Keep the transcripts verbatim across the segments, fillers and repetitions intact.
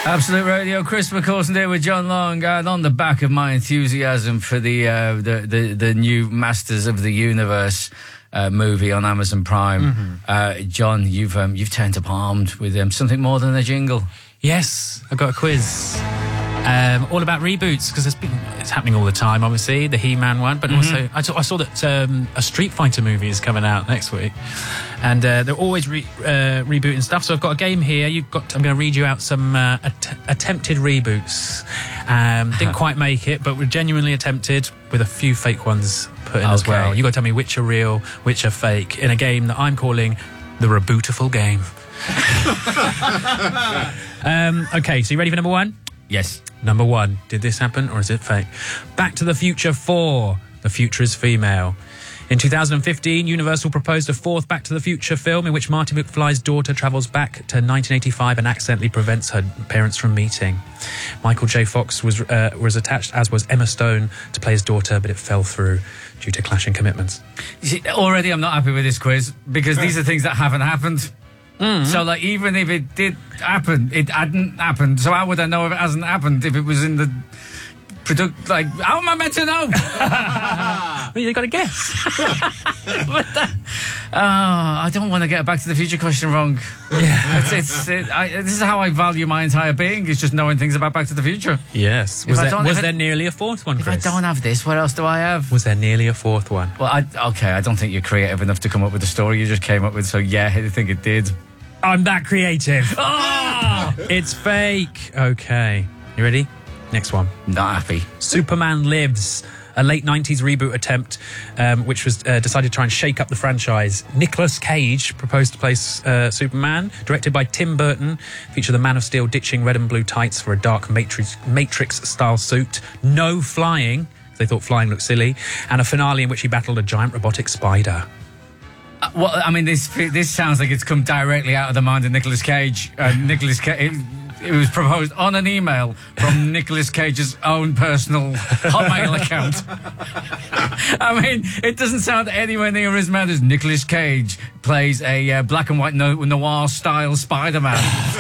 Absolute Radio, Chris McCausland here with John Long, and on the back of my enthusiasm for the uh, the, the the new Masters of the Universe uh, movie on Amazon Prime, mm-hmm. uh, John, you've um, you've turned up armed with um, something more than a jingle. Yes, I've got a quiz. Um, all about reboots, because it's been it's happening all the time. Obviously, the He-Man one, but mm-hmm. also I, t- I saw that um, a Street Fighter movie is coming out next week, and uh, they're always re- uh, rebooting stuff. So I've got a game here. You've got. I'm going to read you out some uh, att- attempted reboots. Um, didn't quite make it, but were genuinely attempted, with a few fake ones put in okay. as well. You got to tell me which are real, which are fake, in a game that I'm calling the Rebootiful Game. um, okay, so you ready for number one? Yes. Number one, did this happen or is it fake? Back to the Future four, The Future is Female. In two thousand fifteen, Universal proposed a fourth Back to the Future film in which Marty McFly's daughter travels back to nineteen eighty-five and accidentally prevents her parents from meeting. Michael J. Fox was uh, was attached, as was Emma Stone, to play his daughter, but it fell through due to clashing commitments. You see, already I'm not happy with this quiz, because these are things that haven't happened. Mm. So, like, even if it did happen, it hadn't happened. So how would I know if it hasn't happened if it was in the product? Like, how am I meant to know? Well, you got to guess. that, oh, I don't want to get a Back to the Future question wrong. Yeah, it's, it's it, I, this is how I value my entire being. Is just knowing things about Back to the Future. Yes. Was, there, was there nearly a fourth one, Chris? If I don't have this, what else do I have? Was there nearly a fourth one? Well, I, okay, I don't think you're creative enough to come up with the story you just came up with. So yeah, I think it did. I'm that creative. Oh, it's fake. Okay. You ready? Next one. Not happy. Superman Lives, a late nineties reboot attempt, um, which was uh, decided to try and shake up the franchise. Nicolas Cage proposed to play uh, Superman, directed by Tim Burton, featured the Man of Steel ditching red and blue tights for a dark Matrix, Matrix-style suit. No flying, they thought flying looked silly, and a finale in which he battled a giant robotic spider. Uh, well, I mean, this this sounds like it's come directly out of the mind of Nicolas Cage. Uh, Nicolas Cage. It, it was proposed on an email from Nicolas Cage's own personal Hotmail account. I mean, it doesn't sound anywhere near as mad as Nicolas Cage plays a uh, black and white no- noir-style Spider-Man.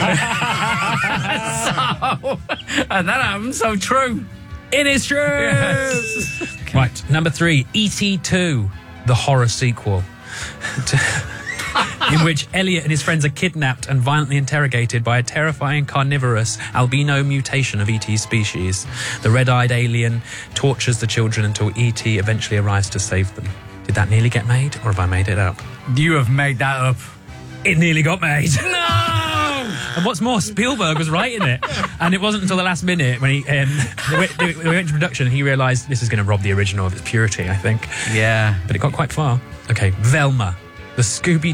so, and that happens, so true. It is true! Yes. Okay. Right, number three, E T two, the horror sequel. In which Elliot and his friends are kidnapped and violently interrogated by a terrifying carnivorous albino mutation of E T's species. The red-eyed alien tortures the children until E T eventually arrives to save them. Did that nearly get made, or have I made it up? You have made that up. It nearly got made. No! And what's more, Spielberg was writing it. And it wasn't until the last minute when he um, they, went, they went to production, he realised this is going to rob the original of its purity, I think. Yeah. But it got quite far. Okay, Velma, the Scooby